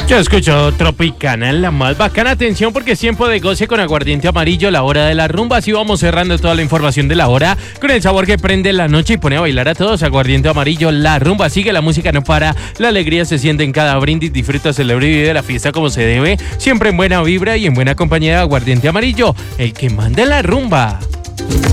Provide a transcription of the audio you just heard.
Yo escucho Tropicana, la más bacana. Atención porque es tiempo de goce con aguardiente amarillo, la hora de la rumba. Así vamos cerrando toda la información de la hora con el sabor que prende la noche y pone a bailar a todos. Aguardiente amarillo, la rumba sigue, la música no para, la alegría se siente en cada brindis. Disfruta, celebra y vive la fiesta como se debe, siempre en buena vibra y en buena compañía de aguardiente amarillo, el que manda la rumba.